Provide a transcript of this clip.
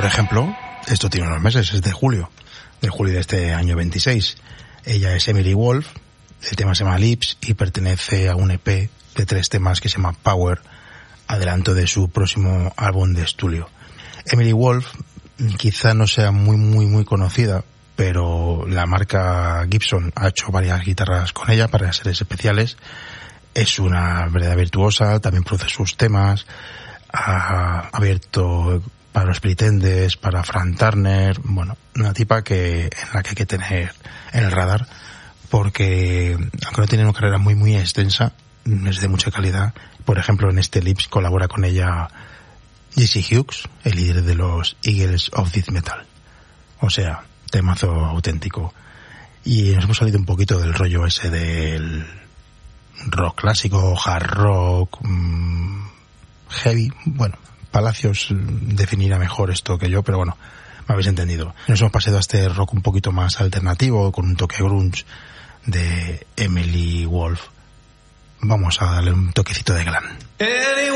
Por ejemplo, esto tiene unos meses, es de julio de este año 26. Ella es Emily Wolf, el tema se llama Lips y pertenece a un EP de 3 temas que se llama Power, adelanto de su próximo álbum de estudio. Emily Wolf quizá no sea muy conocida, pero la marca Gibson ha hecho varias guitarras con ella para series especiales. Es una verdadera virtuosa, también produce sus temas, ha abierto para los Pretenders, para Frank Turner, bueno, una tipa en la que hay que tener en el radar, porque aunque no tiene una carrera muy extensa, es de mucha calidad. Por ejemplo, en este Lips colabora con ella Jesse Hughes, el líder de los Eagles of Death Metal. O sea, temazo auténtico. Y nos hemos salido un poquito del rollo ese del rock clásico, hard rock, heavy. Bueno, Palacios definirá mejor esto que yo, pero bueno, me habéis entendido. Nos hemos pasado a este rock un poquito más alternativo, con un toque grunge de Emily Wolf. Vamos a darle un toquecito de glam.